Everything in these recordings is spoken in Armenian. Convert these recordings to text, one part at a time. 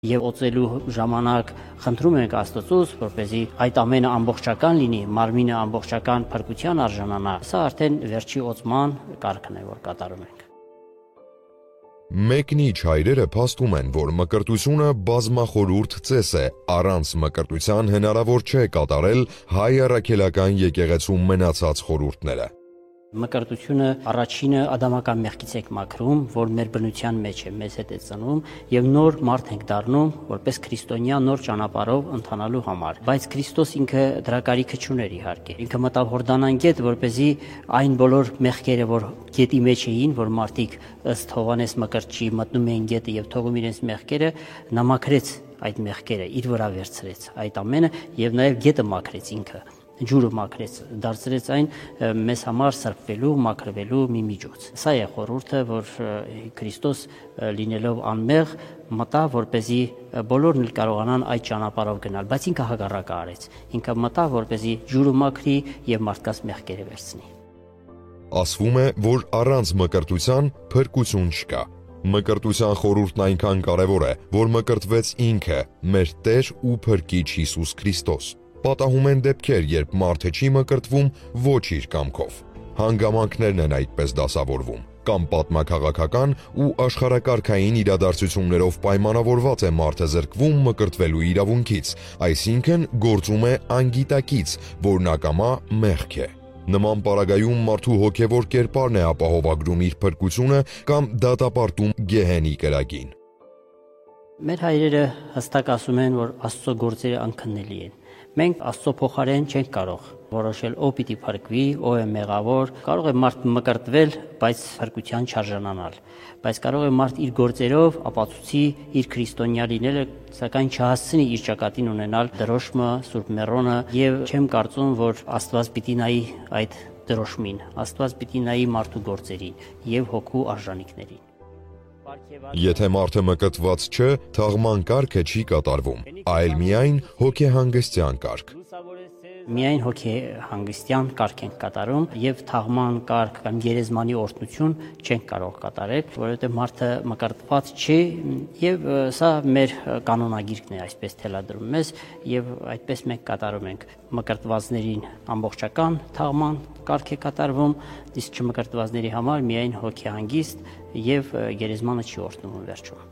Եվ օծելու ժամանակ խնդրում ենք Աստծուց, որպեսզի այդ ամենը ամբողջական լինի, մարմինը ամբողջական փրկության արժանանա։ Սա արդեն վերջի օծման կարգն է, որ կատարում ենք։ Մեկնիչ հայրերը փաստում են, որ մկրտությունը բազմախորհուրդ ծես է, առանց մկրտության հնարավոր չէ կատարել հայ առաքելական եկեղեցու մնացած խորհուրդները։ Մկրտությունը առաջինը ադամական մեղքից եք մաքրում, որ մեր բնության մեջ է, մեզ հետ է ծնում, եւ նոր մարդ ենք դառնում, որպես քրիստոնյա նոր ճանապարհով ընթանալու համար։ Բայց Քրիստոս ինքը դրա կարիքը չուներ իհարկե։ Ինքը մտավ Հորդանան գետ, որպեսզի այն բոլոր մեղքերը, որ գետի մեջ էին, որ մարդիկ ըստ Հովհաննես Մկրտչի մտնում էին գետը եւ թողում իրենց մեղքերը, նա մաքրեց այդ մեղքերը, իր վրա վերցրեց այդ ամենը եւ նաեւ գետը մաքրեց ինքը։ Ջուրը մաքրեց, դարձրեց այն մեզ համար սրբվելու, մաքրվելու մի միջոց։ Սա է խորհուրդը, որ Քրիստոս լինելով անմեղ մտա, որպեսզի բոլորն էլ կարողանան այդ ճանապարհով գնալ, բայց ինքը հակառակը արեց։ Ինքը մտա, որպեսզի ջուրը մաքրի եւ մարդկանց մեղքերը վերցնի։ Ասվում է, որ առանց մկրտության փրկություն չկա։ Մկրտության խորհուրդն այնքան կարևոր է, որ մկրտվեց ինքը, մեր Տեր ու Փրկիչ Հիսուս Քրիստոս։ Պատահում են դեպքեր, երբ մարդը չի մկրտվում ոչ իր կամքով։ Հանգամանքներն են այդպես դասավորվում։ Կամ պատմաքաղաքական ու աշխարհակարգային իրադարձություններով պայմանավորված է մարդը զրկվում մկրտվելու իրավունքից, այսինքն գործում է անգիտակից, որն ակամա մեղք է։ Նման պարագայում մարդու հոգևոր կերպարն է ապահովագրում իր փրկությունը կամ դատապարտում գեհենի կրակին։ Մեր հայրերը հստակ ասում են, որ Աստծո գործերը անքննելի են։ Մենք Աստծո փոխարեն չենք կարող որոշել ով պիտի փրկվի, ով է մեղավոր։ Կարող է մարդ մկրտվել, բայց փրկության չարժանանալ։ Բայց կարող է մարդ իր գործերով ապացուցի իր քրիստոնյա լինելը, սակայն չհասցնի իր ճակատին ունենալ դրոշմը, Սուրբ Մեռոնը, եւ չեմ կարծում, որ Աստված պիտի նայի այդ դրոշմին։ Աստված պիտի նայի մարդու գործերին եւ հոգու արժանինքներին։ Եթե մարդը մկրտված չէ, թաղման կարգը չի կատարվում, այլ միայն հոգեհանգստյան կարգ։ Միայն հոգեհանգստյան կարգ ենք կատարում եւ թաղման կարգ կամ գերեզմանի օրհնություն չենք կարող կատարել, որովհետեւ մարդը մկրտված չի եւ սա մեր կանոնագիրքն է այսպես թելադրում մեզ եւ այդպես մենք կատարում ենք։ Մկրտվածներին ամբողջական թաղման կարգ է կատարվում, իսկ չմկրտվածների համար միայն հոգեհանգիստ եւ գերեզմանը չի օրհնում վերջում։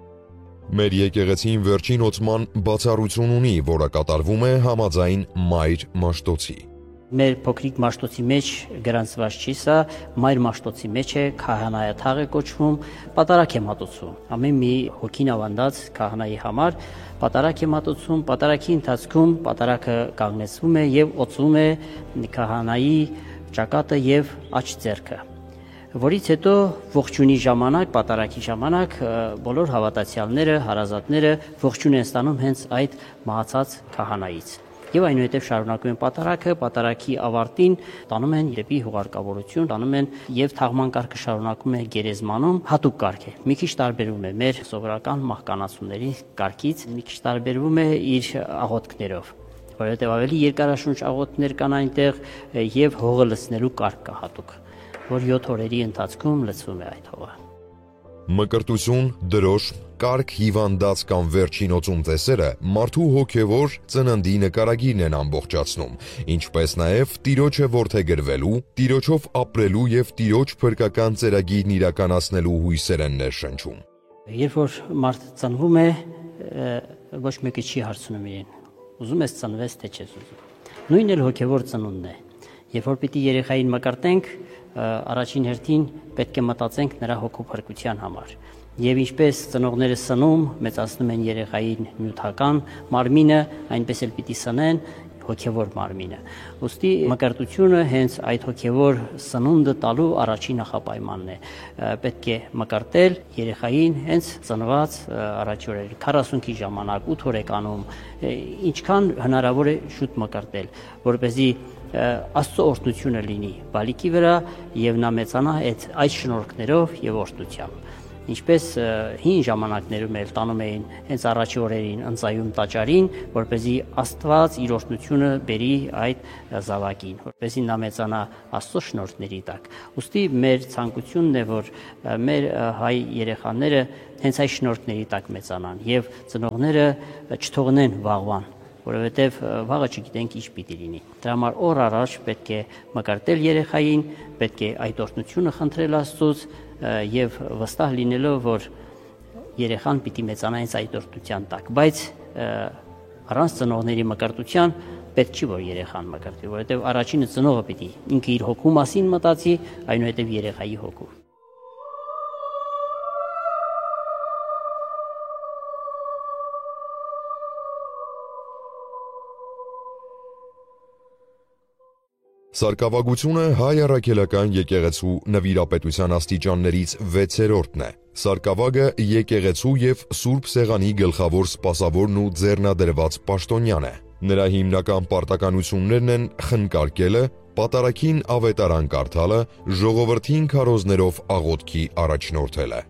Մեր եկեղեցին վերջին օծման բացառություն ունի, որը կատարվում է համաձայն Մայր Մաշտոցի։ Մեր փոքրիկ Մաշտոցի մեջ գրանցված չի սա, Մայր Մաշտոցի մեջ է, քահանայաթաղ է կոչվում, պատարագ է մատուցում։ Ամեն մի հոգին ավանդած քահանայի համար պատարագ է մատուցում, պատարագի ընթացքում պատարագը կանգնեցվում է եւ օծվում է քահանայի ճակատը եւ աջ ձեռքը։ Որից հետո ողջունի ժամանակ, պատարագի ժամանակ բոլոր հավատացյալները, հարազատները ողջուն են ստանում հենց այդ մահացած քահանայից։ Եվ այնուհետև շարունակում են պատարագը, պատարագի ավարտին տանում են դեպի հուղարկավորություն, տանում են եւ թաղման կարգը շարունակում է գերեզմանում, հատուկ կարգ է։ Մի քիչ տարբերվում է մեր սովորական մահկանացուների կարգից, մի քիչ տարբերվում է իր աղոթքներով, որովհետեւ ավելի երկարաշունչ աղոթքներ կան այնտեղ եւ հողը լցնելու կարգ կա հատուկ, որ 7 օրերի ընթացքում լցվում է այդ հողը։ Մկրտություն, դրոշ, կարգ, հիվանդած կամ վերջին օծում ծեսերը մարդու հոգևոր ծննդի նկարագիրն են ամբողջացնում, ինչպես նաև Տիրոջը որդեգրվելու, Տիրոջով ապրելու եւ Տիրոջ փրկական ծերագիրն իրականացնելու հույսեր են ներշնչում։ Երբ որ մարդ ծնվում է, ոչ մեկը չի հարցնում իրեն, ուզում ես ծնվես, թե չես ուզում։ Նույնն էլ հոգևոր ծնունդն է։ Երբ որ պիտի երեխային մկրտենք, առաջին հերթին պետք է մտածենք նրա հոգու փրկության համար։ Եվ ինչպես ծնողները սնում, մեծացնում են երեխային նյութական մարմինը, այնպես էլ պիտի սնեն հոգևոր մարմինը։ Ուստի մկրտությունը հենց այդ հոգևոր սնունդը տալու առաջին նախապայմանն է։ Պետք է մկրտել երեխային հենց ծնված առաջի օրերի 40-ի ժամանակ, 8 օրեկանում, ինչքան հնարավոր է շուտ մկրտել, որպեսզի Աստծո օրհնությունը լինի բալիկի վրա եւ նա մեծանա այդ շնորհքներով եւ օրհնությամբ։ ինչպես հին ժամանակներում էլ տանում էին հենց առաջի օրերին ընծայում տաճարին, որպեսզի Աստված իր օրհնությունը բերի այդ զավակին, որպեսզի նա մեծանա Աստծո շնորհների տակ։ Ուստի մեր ցանկությունն է, որ մեր հայ երեխաները հենց այդ շնորհների տակ մեծանան եւ ծնողները չթողնեն վաղվան, որովհետև վաղը չգիտենք ինչ պիտի լինի։ Դրա համար օր առաջ պետք է մկրտել երեխային, պետք է այդ օրհնությունը խնդրել Աստծուց եւ վստահ լինելով, որ երեխան պիտի մեծանա հենց այդ օրհնության տակ, բայց առանց ծնողների մկրտության պետք չի որ երեխան մկրտվի, որովհետև առաջինը ծնողը պիտի ինքը իր հոգու մասին մտածի, այնուհետև երեխայի հոգու։ Սարկավագությունը հայ առաքելական եկեղեցու նվիրապետության աստիճաններից 6-րդն է։ Սարկավագը եկեղեցու եւ Սուրբ Սեղանի գլխավոր սպասավորն ու ձեռնադրված պաշտոնյան է։ Նրա հիմնական պարտականություններն են խնկարկելը, պատարագին ավետարան կարդալը, ժողովրդին քարոզներով աղոթքի առաջնորդելը։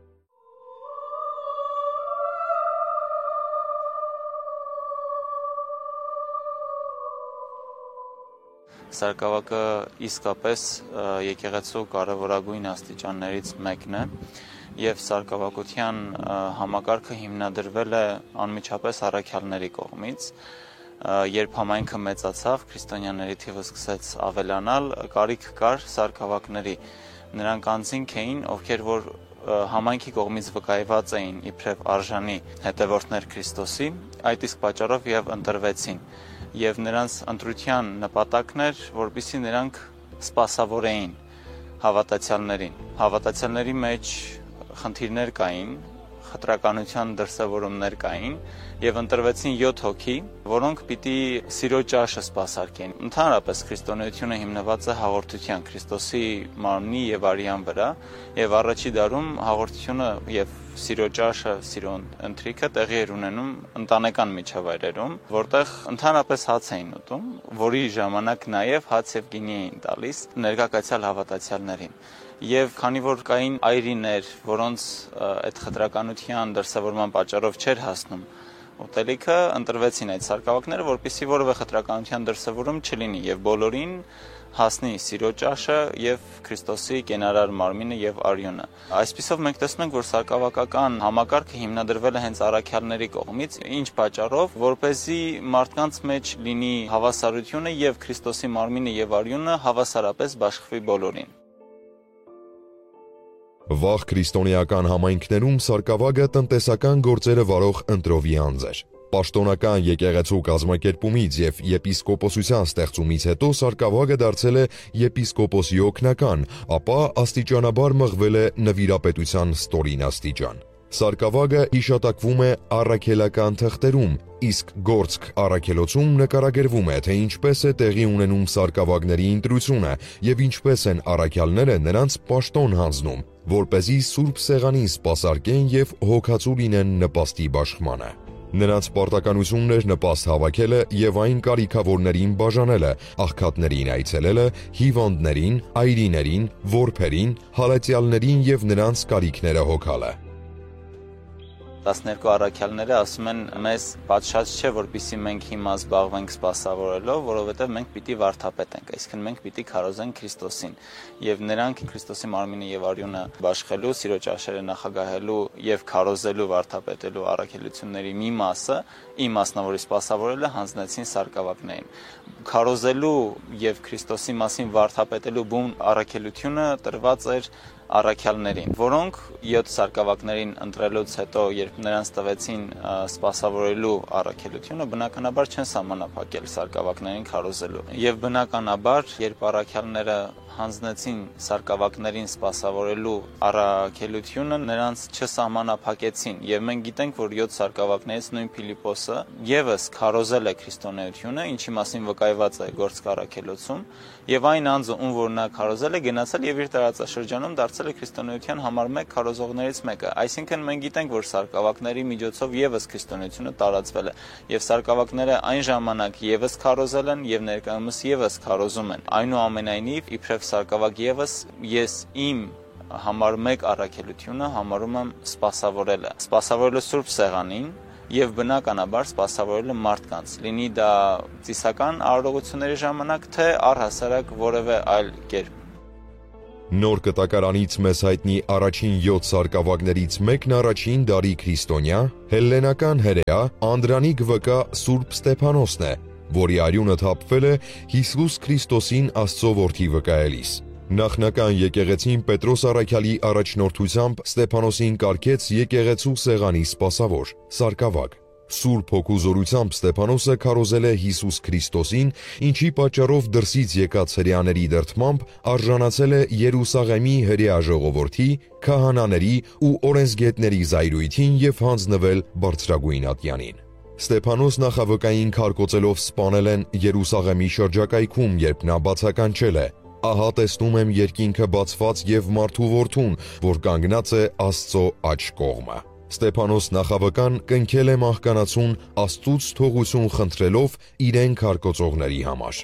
Սարկավագը իսկապես եկեղեցու կարևորագույն աստիճաններից մեկն է եւ սարկավագության համակարգը հիմնադրվել է անմիջապես առաքյալների կողմից, երբ համայնքը մեծացավ, քրիստոնյաների թիվը սկսեց ավելանալ, կարիք կար սարկավագների, նրանք անձինք էին, ովքեր որ համայնքի կողմից վկայված էին իբրև արժանի հետևորդներ Քրիստոսի, այդ իսկ պատճառով եւ ընտրվեցին եւ նրանց ընտրության նպատակն էր, որպեսզի նրանք սպասավորեին հավատացյալներին։ Հավատացյալների մեջ խնդիրներ կային, խտրականության դրսևորումներ կային եւ ընտրվեցին 7 հոգի, որոնք պիտի սիրո ճաշը սպասարկեն։ Ընդհանրապես քրիստոնեությունը հիմնված է հաղորդության, Քրիստոսի մարմնի եւ արյան վրա, եւ առաջի դարում հաղորդությունը եւ սիրո ճաշը, սիրո ընթրիքը տեղի էր ունենում ընտանեկան միջավայրերում, որտեղ ընդհանրապես հաց էին ուտում, որի ժամանակ նաեւ հաց եւ գինի էին տալիս ներկայացյալ հավատացյալներին։ Եվ քանի որ կային այրիներ, որոնց այդ խտրականության դրսևորման պատճառով չէր հասնում ուտելիքը, ընտրվեցին այդ սարկավագները, որպեսզի որևէ խտրականության դրսևորում չլինի եւ բոլորին հասնի սիրո ճաշը եւ Քրիստոսի կենարար մարմինը եւ արյունը։ Այսպիսով մենք տեսնում ենք, որ սարկավագական համակարգը հիմնադրվել է հենց առաքյալների կողմից, ինչ պատճառով, որպեսզի մարդկանց մեջ լինի հավասարությունը եւ Քրիստոսի մարմինը եւ արյունը հավասարապես բաշխվի բոլորին։ Վաղ քրիստոնեական համայնքներում սարկավագը տնտեսական գործերը վարող ընտրովի անձ էր։ Պաշտոնական եկեղեցու կազմակերպումից եւ եպիսկոպոսության ստեղծումից հետո սարկավագը դարձել է եպիսկոպոսի օգնական, ապա աստիճանաբար մղվել է նվիրապետության ստորին աստիճան։ Սարկավագը հիշատակվում է առաքելական թղթերում, իսկ գործք առաքելոցում նկարագրվում է, թե ինչպես է տեղի ունենում սարկավագների ընտրությունը եւ ինչպես են առաքյալները նրանց պաշտոն հանձնում, որպեսզի Սուրբ Սեղանին սպասարկեն եւ հոգացու լինեն նպաստի բաշխմանը։ Նրանց պարտականությունն էր նպաստ հավաքելը եւ այն կարիքավորներին բաժանելը, աղքատներին այցելելը, հիվանդներին, այրիներին, որբերին, հալածյալներին եւ նրանց կարիքները հոգալը։ 12 առաքյալները ասում են մեզ պատշաճ չէ, որպեսզի մենք հիմա զբաղվենք սպասավորելով, որովհետև մենք պիտի վարդապետենք, այսինքն մենք պիտի քարոզենք Քրիստոսին, եւ նրանք Քրիստոսի մարմինը եւ արյունը բաշխելու, սիրո ճաշերը նախագահելու եւ քարոզելու, վարդապետելու առաքելությունների մի մասը, իմ մասնավորի սպասավորելը հանձնեցին սարկավագներին։ Քարոզելու եւ Քրիստոսի մասին վարդապետելու բուն առաքելությունը տրված էր առաքյալներին, որոնք 7 սարկավագներին ընտրելուց հետո, երբ նրանց տվեցին սպասավորելու առաքելությունը, բնականաբար չեն սահմանափակել սարկավագներին քարոզելու։ Եվ բնականաբար, երբ առաքյալները հանձնեցին սարկավագներին սպասավորելու առաքելությունը, նրանց չսահմանափակեցին, եւ մենք գիտենք, որ 7 սարկավագներից նույն Փիլիպոսը եւս քարոզել է քրիստոնեությունը, ինչի մասին վկայված է Գործք առաքելոցում, եւ այն անձը, ում որ նա քարոզել է, գնացել եւ իր տարածաշրջանում դարձել է քրիստոնեության համար 1 քարոզողներից մեկը։ Այսինքն մենք գիտենք, որ սարկավագների միջոցով եւս քրիստոնեությունը տարածվել է, եւ սարկավագները այն ժամանակ եւս քարոզել են եւ ներկայումս եւս քարոզում են։ Այնուամենայնիվ, իբրև սարկավագ եւս ես իմ համար մեկ առաքելությունը համարում եմ սպասավորելը։ Սպասավորելը Սուրբ Սեղանին եւ բնականաբար սպասավորելը մարդկանց, լինի դա ծիսական արարողությունների ժամանակ, թե առհասարակ որևէ այլ կերպ։ Նոր կտակարանից մեզ հայտնի առաջին 7 սարկավագներից մեկն առաջին դարի քրիստոնյա, հելլենական հրեա Անդրանիկ վկա Սուրբ Ստեփանոսն է, որի արյունը թափվել է Հիսուս Քրիստոսին Աստծո որդի վկայելիս։ Նախնական եկեղեցին Պետրոս Առաքյալի առաջնորդությամբ Ստեփանոսին կարգեց եկեղեցու սեղանի սպասավոր, սարկավագ։ Սուրբ Հոգու զորությամբ Ստեփանոսը քարոզել է Հիսուս Քրիստոսին, ինչի պատճառով դրսից եկած հրեաների դրդմամբ արժանացել է Երուսաղեմի հրեա ժողովրդի, քահանաների ու օրենսգետների զայրույթին եւ հանձնվել բարձրագույն ատյանին։ Ստեփանոս նախավկային քարկոծելով սպանել են Երուսաղեմի շրջակայքում, երբ նա բացականչել է. «Ահա տեսնում եմ երկինքը բացված եւ մարդու որդուն, որ կանգնած է Աստծո աջ կողմը»։ Ստեփանոս նախավկան կնքել է մահկանացուն Աստծուց թողություն խնդրելով իրեն քարկոծողների համար։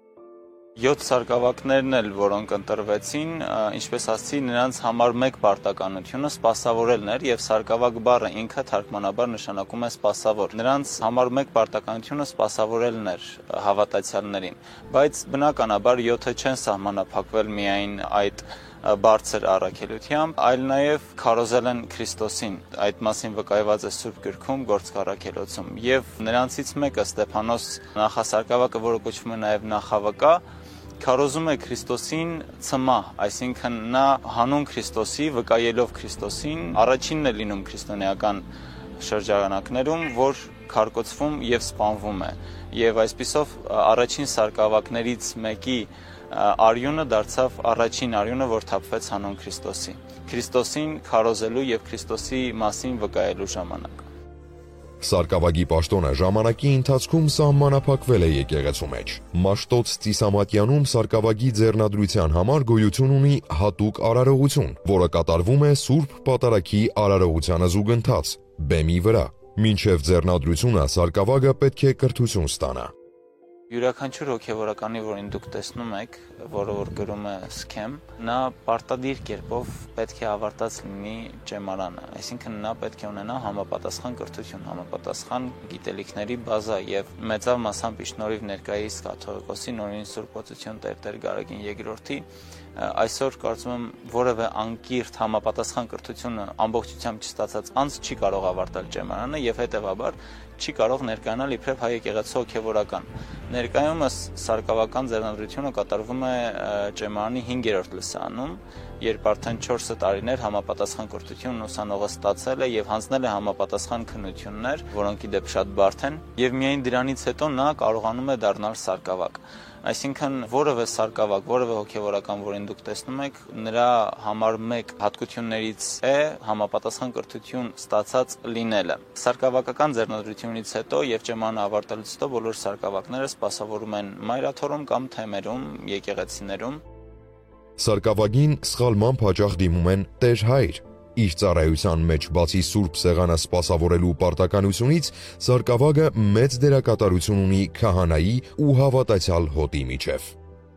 7 սարկավակներն էլ, որոնք ընտրվեցին, ինչպես ասացի, նրանց համար մեկ պարտականությունը սպասավորելն էր եւ սարկավակ բառը ինքը թարգմանաբար նշանակում է սպասավոր։ Նրանց համար մեկ պարտականությունը սպասավորելն էր հավատացյալներին, բայց բնականաբար 7-ը չեն սահմանափակվել միայն այդ բարձր առաքելությամբ, այլ նաև քարոզել են Քրիստոսին։ Այդ մասին վկայված է Սուրբ Գրքում Գործք առաքելոցում։ Եվ նրանցից մեկը Ստեփանոս նախասարկավակը, որը կոչվում է նաև նախավկա, քարոզում է Քրիստոսին ցմահ, այսինքն նա հանուն Քրիստոսի, վկայելով Քրիստոսին, առաջինն է լինում քրիստոնեական շրջանակներում, որ քարկոծվում եւ սպանվում է։ Եվ այսպիսով առաջին սարկավակներից մեկի արյունը դարձավ առաջին արյունը, որ թափվեց հանուն Քրիստոսի։ Քրիստոսին քարոզելու եւ Քրիստոսի մասին վկայելու ժամանակ։ Սարկավագի պաշտոնը ժամանակի ընթացքում սահմանափակվել է եկեղեցու մեջ։ Մաշտոց Ծիսամատյանում սարկավագի ձեռնադրության համար գոյություն ունի հատուկ արարողություն, որը կատարվում է Սուրբ Պատարագի արարողությանը զուգընթաց, բեմի վրա։ Մինչև ձեռնադրությունը սարկավագը պետք է կրթություն ստանա։ Յուրաքանչյուր հոգևորականի, որին դուք տեսնում եք, որը որ գրում է սքեմ, նա պարտադիր կերպով պետք է ավարտած լինի ճեմարանը, այսինքն նա պետք է ունենա համապատասխան կրթություն, համապատասխան գիտելիքների բազա եւ մեծավ մասամբ շնորհիվ ներկայիս կաթողիկոսի Նորին Սուրբ Օծություն Տեր Գարեգին II այսօր կարծում եմ որևէ անկիրթ համապատասխան կրթությունը ամբողջությամբ չստացած անձ չի կարող ավարտել ճեմարանը եւ հետեւաբար չի կարող ներկայանալ իբրև հայ եկեղեցու հոգևորական։ Ներկայումս սարկավական ձեռնադրությունը կատարվում է ճեմարանի 5-րդ լսանում, երբ արդեն 4 տարիներ համապատասխան կրթություն ուսանողը ստացել է եւ հանձնել է համապատասխան քննություններ, որոնք ի դեպ շատ բարդ են, եւ միայն դրանից հետո նա կարողանում է դառնալ սարկավակ։ Այսինքն որևէ սարկավակ, որևէ հոգևորական, որին դուք տեսնում եք, նրա համար մեկ հատկություններից է համապատասխան կրթություն ստացած լինելը։ Սարկավակական ձեռնադրությունից հետո եւ ճեմարանը ավարտելուց հետո բոլոր սարկավակները սպասավորում են մայրաթորում կամ թեմերում, եկեղեցիներում։ Սարկավագին սխալմամբ հաճախ դիմում են Տեր հայր։ Իր ծառայության մեջ բացի Սուրբ Սեղանը սպասավորելու պարտականությունից, սարկավագը մեծ դերակատարություն ունի քահանայի ու հավատացյալ հոտի միջև։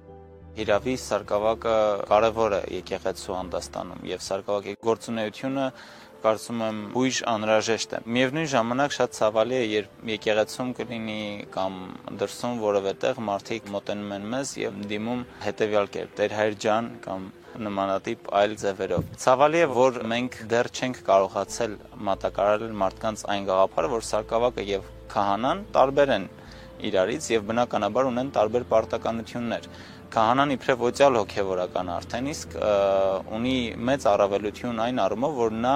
Իրավի սարկավակը կարևոր է եկեղեցու հանդաստանում եւ սարկավակի գործունեությունը կարծում եմ ույժ անհրաժեշտ է։ Միևնույն ժամանակ շատ ցավալի է, երբ եկեղեցում կլինի կամ դրսում որևէ տեղ մարդիկ մոտենում են մեզ եւ դիմում հետեւյալ կերպ. Տեր հայր ջան կամ նմանատիպ այլ ձևերով։ Ցավալի է, որ մենք դեռ չենք կարողացել մատակարարել մարդկանց այն գաղափարը, որ սարկավակը եւ քահանան տարբեր են իրարից եւ բնականաբար ունեն տարբեր պարտականություններ։ Քահանան իբրև օծյալ հոգևորական արդեն իսկ ունի մեծ առավելություն այն առումով, որ նա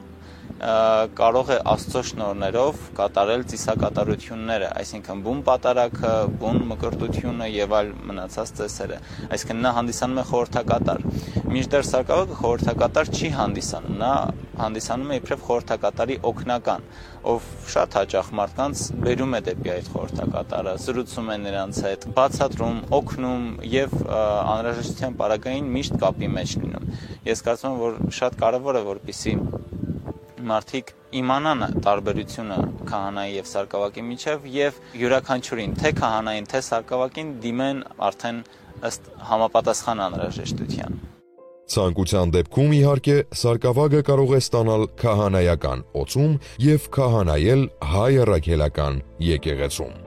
կարող է Աստծո շնորհներով կատարել ծիսակատարությունները, այսինքն բուն պատարագը, բուն մկրտությունը եւ այլ մնացած ծեսերը։ Այսինքն նա հանդիսանում է խորհրդակատար։ Մինչդեռ սարկավակը խորհրդակատար չի հանդիսանում, նա հանդիսանում է իբրև խորհրդակատարի օգնական, ով շատ հաճախ մարդկանց բերում է դեպի այդ խորհրդակատարը, զրուցում է նրանց հետ, բացատրում, օգնում եւ անհրաժեշտության պարագային միշտ կապի մեջ լինում։ Ես կարծում եմ, որ շատ կարեւոր է, որպեսզի մարդիկ իմանան տարբերությունը քահանայի եւ սարկավակի միջև եւ յուրաքանչյուրին, թե քահանային, թե սարկավակին դիմեն արդեն ըստ համապատասխան անհրաժեշտության։ Ցանկության դեպքում, իհարկե, սարկավագը կարող է ստանալ քահանայական օծում եւ քահանայել հայ առաքելական եկեղեցում։